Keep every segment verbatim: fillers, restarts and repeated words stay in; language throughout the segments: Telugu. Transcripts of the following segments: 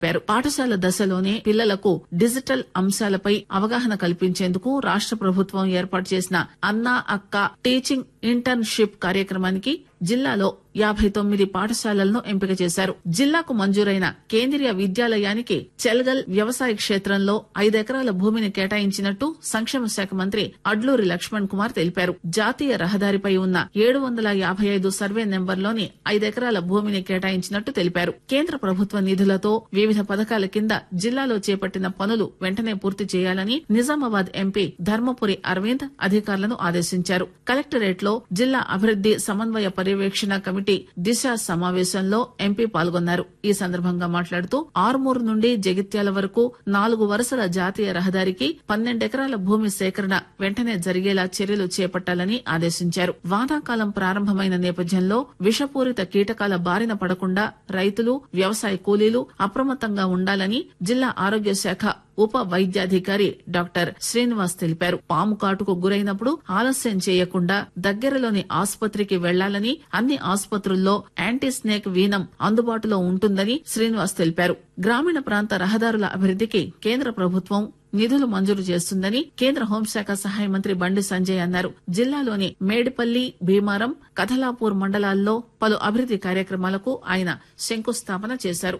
పాఠశాల దశలోనే పిల్లలకు డిజిటల్ అంశాలపై అవగాహన కల్పించేందుకు రాష్ట ప్రభుత్వం ఏర్పాటు చేసిన అన్నా అక్క టీచింగ్ ఇంటర్న్షిప్ కార్యక్రమానికి జిల్లాలో యాభై తొమ్మిది పాఠశాలలను ఎంపిక చేశారు. జిల్లాకు మంజూరైన కేంద్రీయ విద్యాలయానికి చెల్గల్ వ్యవసాయ క్షేత్రంలో ఐదెకరాల భూమిని కేటాయించినట్టు సంక్షేమ శాఖ మంత్రి అడ్లూరి లక్ష్మణ్ కుమార్ తెలిపారు. జాతీయ రహదారిపై ఉన్న ఏడు వందల యాభై ఐదు సర్వే నెంబర్లోని ఐదెకరాల భూమిని కేటాయించినట్టు తెలిపారు. కేంద్ర ప్రభుత్వ నిధులతో వివిధ పథకాల కింద జిల్లాలో చేపట్టిన పనులు వెంటనే పూర్తి చేయాలని నిజామాబాద్ ఎంపీ ధర్మపురి అరవింద్ అధికారులను ఆదేశించారు. కలెక్టరేట్ లో జిల్లా అభివృద్ది సమన్వయ పర్యవేక్షణ కమిటీ దిశ సమావేశంలో ఎంపీ పాల్గొన్నారు. ఈ సందర్భంగా మాట్లాడుతూ ఆరుమూరు నుండి జగిత్యాల వరకు నాలుగు వరుసల జాతీయ రహదారికి పన్నెండెకరాల భూమి సేకరణ వెంటనే జరిగేలా చర్యలు చేపట్టాలని ఆదేశించారు. వానాకాలం ప్రారంభమైన నేపథ్యంలో విషపూరిత కీటకాల బారిన పడకుండా రైతులు, వ్యవసాయ కూలీలు అప్రమత్తంగా ఉండాలని జిల్లా ఆరోగ్య శాఖ ఉప వైద్యాధికారి డాక్టర్ శ్రీనివాస్ తెలిపారు. పాము కాటుకు గురైనప్పుడు ఆలస్యం చేయకుండా దగ్గరలోని ఆసుపత్రికి వెళ్లాలని, అన్ని ఆసుపత్రుల్లో యాంటీ స్నేక్ వీనం అందుబాటులో ఉంటుందని శ్రీనివాస్ తెలిపారు. గ్రామీణ ప్రాంత రహదారుల అభివృద్దికి కేంద్ర ప్రభుత్వం నిధులు మంజూరు చేస్తుందని కేంద్ర హోంశాఖ సహాయ మంత్రి బండి సంజయ్ అన్నారు. జిల్లాలోని మేడిపల్లి, భీమారం, కథలాపూర్ మండలాల్లో పలు అభివృద్ది కార్యక్రమాలకు ఆయన శంకుస్థాపన చేశారు.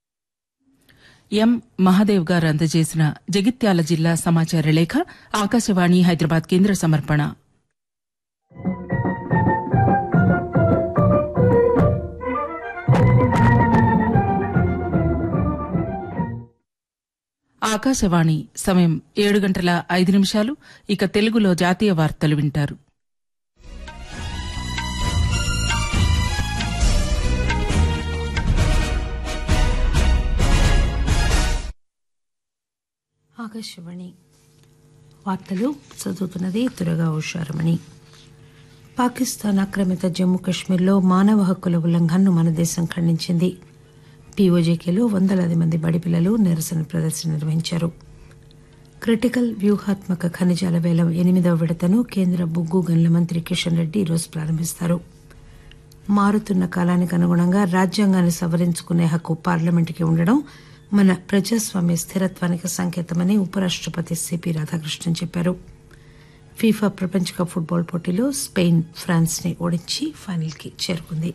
ఎం మహాదేవ్ గారు అందజేసిన జగిత్యాల జిల్లా సమాచార లేఖ ఆకాశవాణి హైదరాబాద్ కేంద్ర సమర్పణ. ఆకాశవాణి సమయం ఏడు గంటల ఐదు నిమిషాలు. ఇక తెలుగులో జాతీయ వార్తలు వింటారు. ఆకాశవాణి వార్తలు చదువుతున్నది తురగా ఉషారమణి. పాకిస్తాన్ ఆక్రమిత జమ్మూ కశ్మీర్లో మానవ హక్కుల ఉల్లంఘనను మన దేశం ఖండించింది. పీఓజేకేలో వందలాది మంది బడిపిల్లలు నిరసన ప్రదర్శన నిర్వహించారు. క్రిటికల్ వ్యూహాత్మక ఖనిజాల వేలం ఎనిమిదవ విడతను కేంద్ర బొగ్గు గనుల మంత్రి కిషన్ రెడ్డి ఈరోజు ప్రారంభిస్తారు. మారుతున్న కాలానికి అనుగుణంగా రాజ్యాంగాన్ని సవరించుకునే హక్కు పార్లమెంటుకి ఉండడం మన ప్రజాస్వామ్య స్థిరత్వానికి సంకేతమని ఉపరాష్టపతి సిపి రాధాకృష్ణన్ చెప్పారు. ఫీఫా ప్రపంచ కప్ ఫుట్బాల్ పోటీలో స్పెయిన్ ఫ్రాన్స్ ని ఓడించి ఫైనల్ కి చేరుకుంది.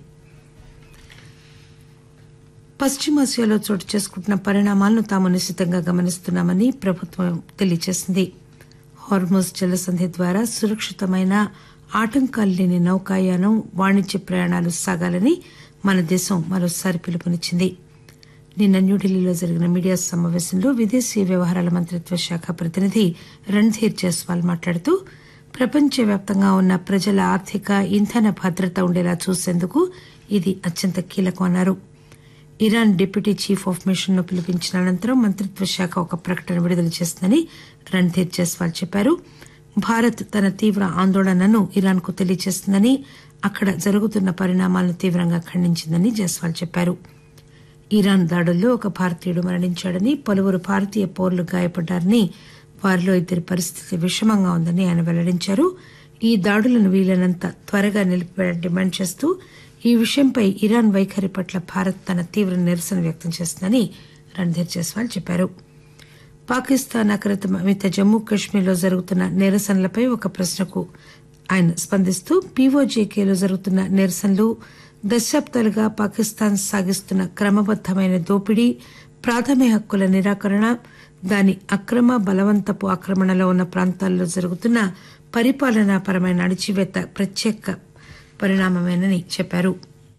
పశ్చిమాసియాలో చోటు చేసుకుంటున్న పరిణామాలను తాము నిశితంగా గమనిస్తున్నామని ప్రభుత్వం తెలియజేసింది. హార్మోజ్ జలసంధి ద్వారా సురక్షితమైన ఆటంకాలు లేని నౌకాయానం, వాణిజ్య ప్రయాణాలు సాగాలని మన దేశం మరోసారి పిలుపునిచ్చింది. నిన్న న్యూఢిల్లీలో జరిగిన మీడియా సమావేశంలో విదేశీ వ్యవహారాల మంత్రిత్వ శాఖ ప్రతినిధి రణ్ధీర్ జైస్వాల్ మాట్లాడుతూ ప్రపంచవ్యాప్తంగా ఉన్న ప్రజల ఆర్థిక, ఇంధన భద్రత ఉండేలా చూసేందుకు ఇది అత్యంత కీలకమన్నారు. Iran deputy chief of mission ను పిలిపించిన అనంతరం మంత్రిత్వ శాఖ ఒక ప్రకటన విడుదల చేసిందని రణ్ధీర్ జైస్వాల్ చెప్పారు. భారత్ తన తీవ్ర ఆందోళనను ఇరాన్ కు తెలియజేస్తుందని, అక్కడ జరుగుతున్న పరిణామాలను తీవ్రంగా ఖండించిందని జైస్వాల్ చెప్పారు. ఇరాన్ దాడుల్లో ఒక భారతీయుడు మరణించాడని, పలువురు భారతీయ పౌరులు గాయపడ్డారని, వారిలో ఇద్దరి పరిస్థితి విషమంగా ఉందని ఆయన వెల్లడించారు. ఈ దాడులను వీలైనంత త్వరగా నిలిపివేయాలని డిమాండ్ చేస్తూ ఈ విషయంపై ఇరాన్ వైఖరి పట్ల భారత్ తన తీవ్ర నిరసన వ్యక్తం చేస్తుందని రణ్ధీర్ జైస్వాల్ చెప్పారు. పాకిస్తాన్ ఆక్రమిత జమ్మూ కశ్మీర్లో జరుగుతున్న నిరసనలపై ఒక ప్రశ్నకు ఆయన స్పందిస్తూ పీఓజేకేలో జరుగుతున్న నిరసనలు దశాబ్దాలుగా పాకిస్తాన్ సాగిస్తున్న క్రమబద్దమైన దోపిడీ, ప్రాథమిక హక్కుల నిరాకరణ, దాని అక్రమ బలవంతపు ఆక్రమణలో ఉన్న ప్రాంతాల్లో జరుగుతున్న పరిపాలనాపరమైన అణిచివేత ప్రత్యేక పరిణామమేనని చెప్పారు.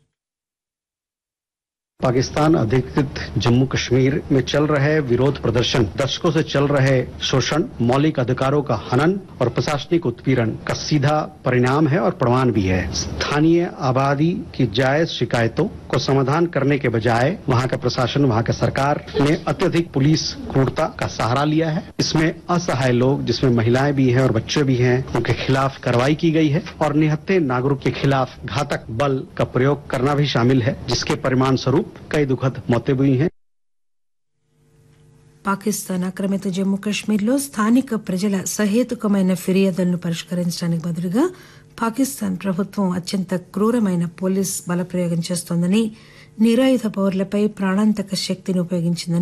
पाकिस्तान अधिकृत जम्मू कश्मीर में चल रहे विरोध प्रदर्शन, दशकों से चल रहे शोषण, मौलिक अधिकारों का हनन और प्रशासनिक उत्पीड़न का सीधा परिणाम है और प्रमाण भी है। स्थानीय आबादी की जायज शिकायतों को समाधान करने के बजाय वहां का प्रशासन, वहां का सरकार ने अत्यधिक पुलिस क्रूरता का सहारा लिया है। इसमें असहाय लोग, जिसमें महिलाएं भी हैं और बच्चे भी हैं, उनके खिलाफ कार्रवाई की गई है और निहत्थे नागरिक के खिलाफ घातक बल का प्रयोग करना भी शामिल है, जिसके परिणाम स्वरूप कई दुखद मौतें हुई हैं। పాకిస్తాన్ ఆక్రమిత జమ్మూ కశ్మీర్లో స్థానిక ప్రజల సహేతుకమైన ఫిర్యాదులను పరిష్కరించడానికి బదులుగా పాకిస్తాన్ ప్రభుత్వం అత్యంత క్రూరమైన పోలీస్ బలప్రయోగం చేస్తోందని నిరాయుధ పౌరులపై ప్రాణాంతక శక్తిని ఉపయోగించిందని